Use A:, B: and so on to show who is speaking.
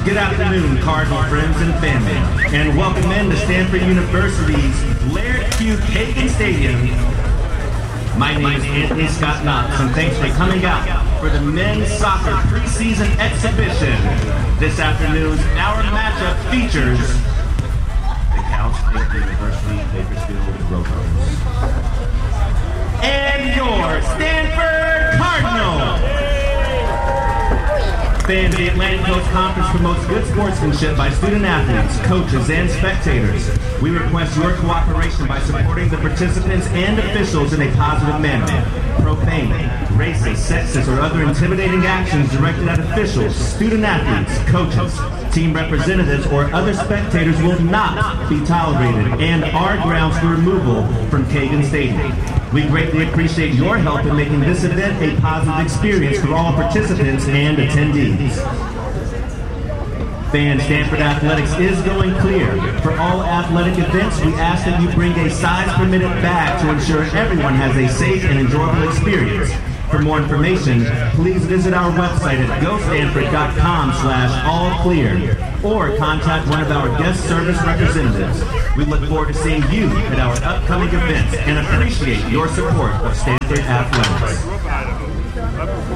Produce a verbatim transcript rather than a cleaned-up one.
A: Good afternoon, Cardinal friends and family, and welcome in to Stanford University's Laird Q. Kagan Stadium. My name is Anthony Scott Knox, and thanks for coming out for the men's soccer preseason exhibition. This afternoon's our matchup features the Cal State University Bakersfield Roadrunners and your Stanford Cardinals. Fans of the Atlantic Coast Conference promotes good sportsmanship by student athletes, coaches, and spectators. We request your cooperation by supporting the participants and officials in a positive manner. Profane, racist, sexist, or other intimidating actions directed at officials, student athletes, coaches, team representatives, or other spectators will not be tolerated and are grounds for removal from Kagan Stadium. We greatly appreciate your help in making this event a positive experience for all participants and attendees. Fan Stanford Athletics is going clear. For all athletic events, we ask that you bring a size-permitted bag to ensure everyone has a safe and enjoyable experience. For more information, please visit our website at go stanford dot com slash all clear or contact one of our guest service representatives. We look forward to seeing you at our upcoming events and appreciate your support of Stanford Athletics.